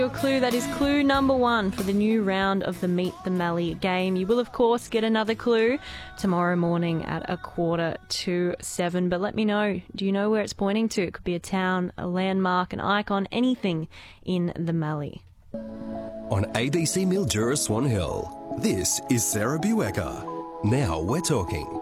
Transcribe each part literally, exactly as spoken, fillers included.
Your clue, that is clue number one for the new round of the Meet the Mallee game. You will, of course, get another clue tomorrow morning at a quarter to seven. But let me know, do you know where it's pointing to? It could be a town, a landmark, an icon, anything in the Mallee. On A B C Mildura Swan Hill, this is Sarah Buecker. Now we're talking.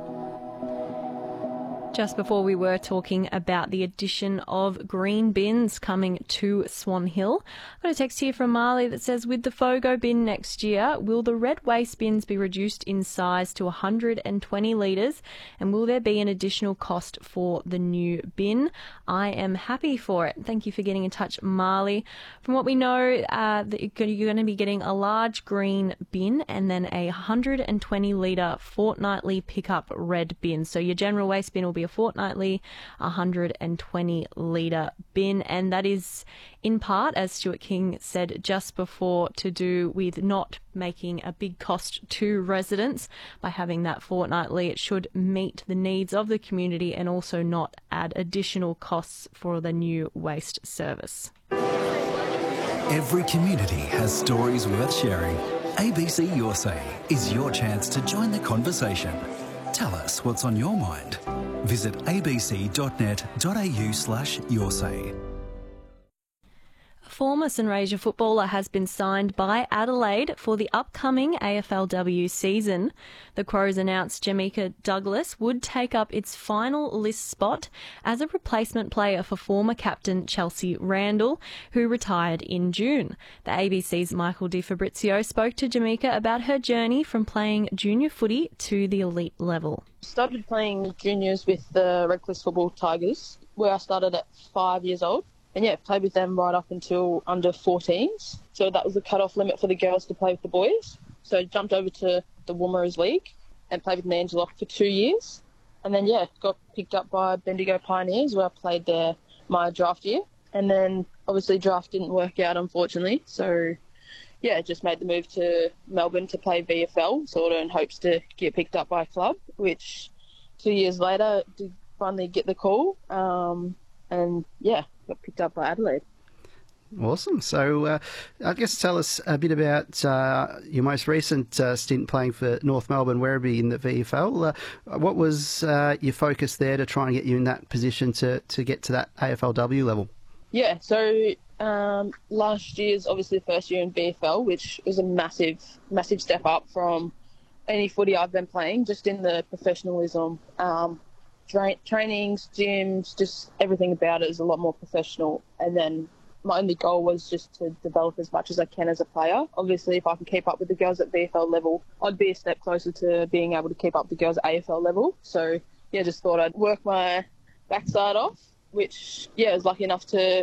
Just before we were talking about the addition of green bins coming to Swan Hill. I've got a text here from Marley that says, with the FOGO bin next year, will the red waste bins be reduced in size to one hundred twenty litres, and will there be an additional cost for the new bin? I am happy for it. Thank you for getting in touch, Marley. From what we know, uh, that you're going to be getting a large green bin and then a one hundred twenty litre fortnightly pickup red bin. So your general waste bin will be a fortnightly one hundred twenty litre bin, and that is in part, as Stuart King said just before, to do with not making a big cost to residents by having that fortnightly. It should meet the needs of the community and also not add additional costs for the new waste service. Every community has stories worth sharing. A B C Your Say is your chance to join the conversation. Tell us what's on your mind. Visit abc.net.au slash yoursay. Former St Rasia footballer has been signed by Adelaide for the upcoming A F L W season. The Crows announced Jamaica Douglas would take up its final list spot as a replacement player for former captain Chelsea Randall, who retired in June. The A B C's Michael Di Fabrizio spoke to Jamaica about her journey from playing junior footy to the elite level. Started playing juniors with the Redcliffe Football Tigers, where I started at five years old. And yeah, played with them right up until under fourteens. So that was the cut-off limit for the girls to play with the boys. So jumped over to the Woomera's League and played with Nangelock for two years. And then, yeah, got picked up by Bendigo Pioneers, where I played there my draft year. And then, obviously, draft didn't work out, unfortunately. So, yeah, just made the move to Melbourne to play V F L, sort of in hopes to get picked up by a club, which two years later did finally get the call. Um, and, yeah, got picked up by Adelaide. Awesome. So uh, I guess tell us a bit about uh, your most recent uh, stint playing for North Melbourne Werribee in the V F L. Uh, what was uh, your focus there to try and get you in that position to, to get to that A F L W level? Yeah, so um, last year's obviously the first year in V F L, which was a massive, massive step up from any footy I've been playing, just in the professionalism. Um, tra- trainings, gyms, just everything about it is a lot more professional. And then my only goal was just to develop as much as I can as a player. Obviously, if I can keep up with the girls at V F L level, I'd be a step closer to being able to keep up with the girls at A F L level. So, yeah, just thought I'd work my backside off, which, yeah, I was lucky enough to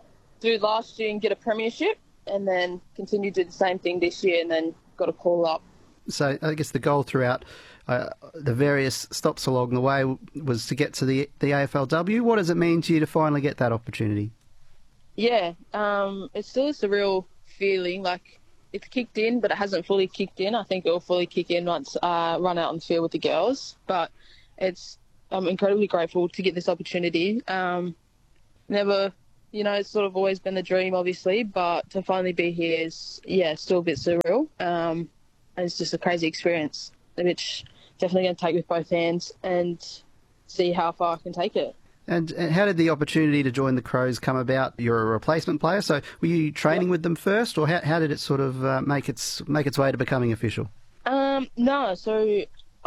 do last year and get a premiership, and then continue to do the same thing this year and then got a call up. So I guess the goal throughout uh, the various stops along the way was to get to the, the A F L W. What does it mean to you to finally get that opportunity? Yeah, um, it's still a surreal feeling. Like, it's kicked in, but it hasn't fully kicked in. I think it will fully kick in once I uh, run out on the field with the girls. But it's I'm incredibly grateful to get this opportunity. Um, never, you know, it's sort of always been the dream, obviously, but to finally be here is, yeah, still a bit surreal. Um, and it's just a crazy experience, which definitely going to take with both hands and see how far I can take it. And, and how did the opportunity to join the Crows come about? You're a replacement player, so were you training yep. with them first, or how, how did it sort of uh, make its make its way to becoming official? Um, no, so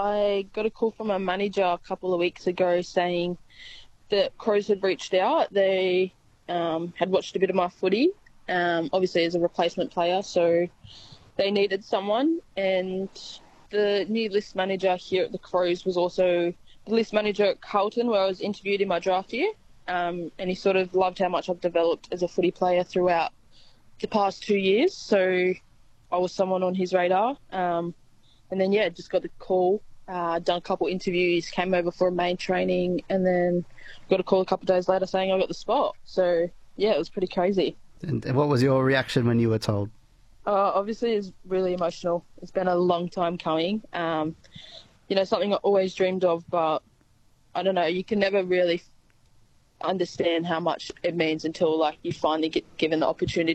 I got a call from a manager a couple of weeks ago saying that Crows had reached out. They um, had watched a bit of my footy, um, obviously as a replacement player, so they needed someone. And the new list manager here at the Crows was also the list manager at Carlton, where I was interviewed in my draft year, um, and he sort of loved how much I've developed as a footy player throughout the past two years. So I was someone on his radar. Um, and then, yeah, just got the call, uh, done a couple interviews, came over for a main training, and then got a call a couple of days later saying I got the spot. So, yeah, it was pretty crazy. And what was your reaction when you were told? Uh, obviously, it's really emotional. It's been a long time coming. Um, you know, something I always dreamed of, but I don't know, you can never really understand how much it means until, like, you finally get given the opportunity.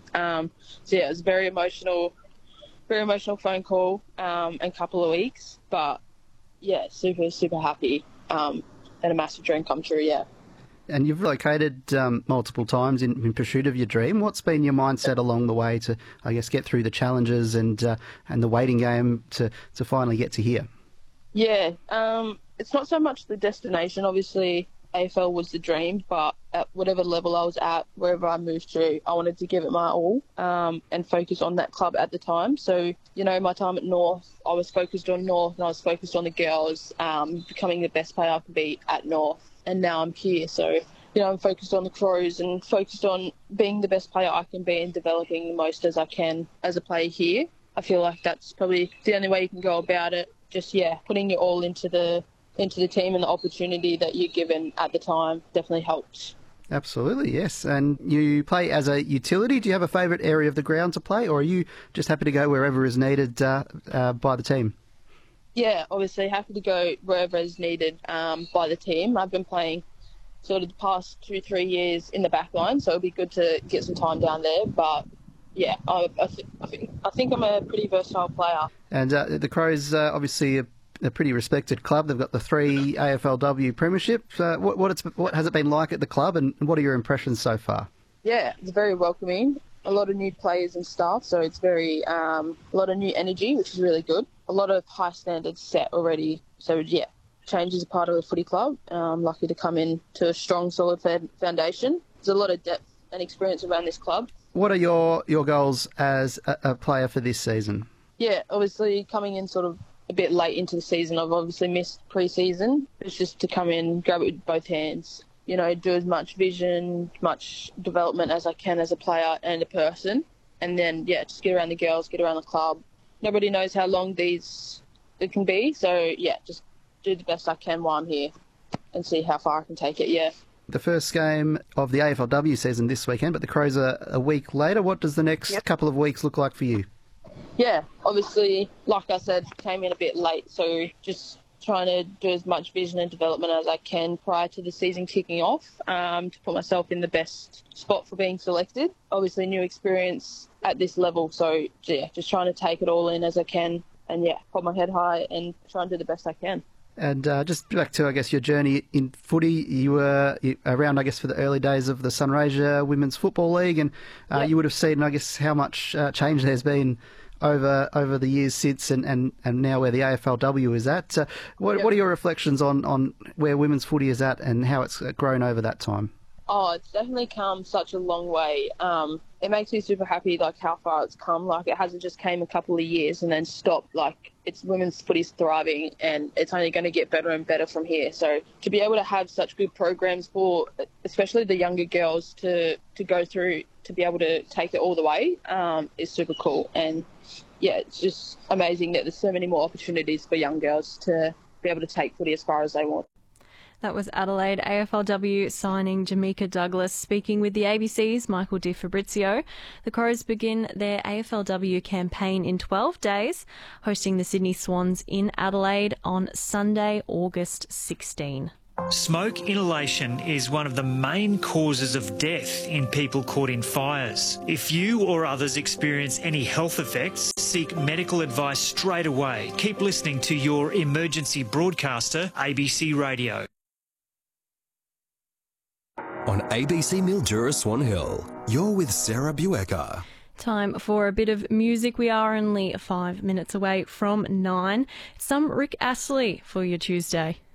Um, so yeah, it was a very emotional, very emotional phone call um, and couple of weeks. But yeah, super, super happy um, and a massive dream come true, yeah. And you've relocated um, multiple times in, in pursuit of your dream. What's been your mindset along the way to, I guess, get through the challenges and uh, and the waiting game to, to finally get to here? Yeah, um, it's not so much the destination. Obviously, A F L was the dream, but at whatever level I was at, wherever I moved to, I wanted to give it my all um, and focus on that club at the time. So, you know, my time at North, I was focused on North and I was focused on the girls, um, becoming the best player I could be at North. And now I'm here, so, you know, I'm focused on the Crows and focused on being the best player I can be and developing the most as I can as a player here. I feel like that's probably the only way you can go about it. Just, yeah, putting your all into the into the team and the opportunity that you're given at the time definitely helps. Absolutely, yes. And you play as a utility. Do you have a favourite area of the ground to play, or are you just happy to go wherever is needed uh, uh, by the team? Yeah, obviously happy to go wherever is needed um, by the team. I've been playing sort of the past two, three years in the back line, so it'll be good to get some time down there. But yeah, I, I, th- I, think, I think I'm a pretty versatile player. And uh, the Crows, uh, obviously a, a pretty respected club. They've got the three A F L W premierships. Uh, what, what, it's, what has it been like at the club, and what are your impressions so far? Yeah, it's very welcoming. A lot of new players and staff, so it's very um, a lot of new energy, which is really good. A lot of high standards set already. So yeah, change is a part of the footy club. I'm lucky to come in to a strong, solid foundation. There's a lot of depth and experience around this club. What are your, your goals as a, a player for this season? Yeah, obviously coming in sort of a bit late into the season, I've obviously missed pre-season. It's just to come in, grab it with both hands. You know, do as much vision, much development as I can as a player and a person. And then, yeah, just get around the girls, get around the club. Nobody knows how long these it can be. So, yeah, just do the best I can while I'm here and see how far I can take it, yeah. The first game of the A F L W season this weekend, but the Crows are a week later. What does the next yep. couple of weeks look like for you? Yeah, obviously, like I said, came in a bit late. So just trying to do as much vision and development as I can prior to the season kicking off um, to put myself in the best spot for being selected. Obviously, new experience at this level. So, yeah, just trying to take it all in as I can and, yeah, hold my head high and try and do the best I can. And uh, just back to, I guess, your journey in footy, you were around, I guess, for the early days of the Sunraysia Women's Football League, and uh, yep. you would have seen, I guess, how much uh, change there's been over over the years since, and, and, and now where the A F L W is at. Uh, what, yep. what are your reflections on, on where women's footy is at and how it's grown over that time? Oh, it's definitely come such a long way. Um, it makes me super happy, like, how far it's come. Like, it hasn't just came a couple of years and then stopped. Like, it's women's footy's thriving and it's only going to get better and better from here. So to be able to have such good programs for especially the younger girls to, to go through, to be able to take it all the way um, is super cool. And, yeah, it's just amazing that there's so many more opportunities for young girls to be able to take footy as far as they want. That was Adelaide A F L W signing Jamaica Douglas speaking with the A B C's Michael Di Fabrizio. The Crows begin their A F L W campaign in twelve days, hosting the Sydney Swans in Adelaide on Sunday, August sixteenth. Smoke inhalation is one of the main causes of death in people caught in fires. If you or others experience any health effects, seek medical advice straight away. Keep listening to your emergency broadcaster, A B C Radio. On A B C Mildura Swan Hill, you're with Sarah Buecker. Time for a bit of music. We are only five minutes away from nine. Some Rick Astley for your Tuesday.